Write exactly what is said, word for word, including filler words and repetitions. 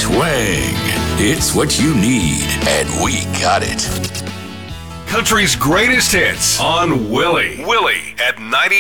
Twang. It's what you need, and we got it. Country's greatest hits on Willie. Willie at ninety.